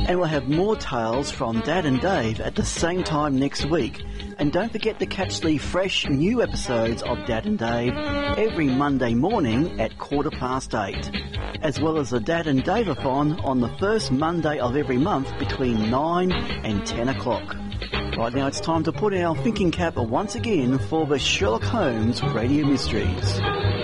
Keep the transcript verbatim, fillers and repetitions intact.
And we'll have more tales from Dad and Dave at the same time next week. And don't forget to catch the fresh new episodes of Dad and Dave every Monday morning at quarter past eight, as well as the Dad and Dave-a-thon on the first Monday of every month between nine and ten o'clock. Right now it's time to put in our thinking cap once again for the Sherlock Holmes Radio Mysteries.